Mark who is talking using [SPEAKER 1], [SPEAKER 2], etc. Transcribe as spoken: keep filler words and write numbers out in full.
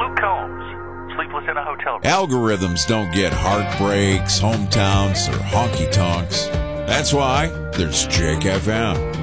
[SPEAKER 1] Luke Combs, Sleepless in a Hotel Room.
[SPEAKER 2] Algorithms don't get heartbreaks, hometowns, or honky-tonks. That's why there's Jake F M.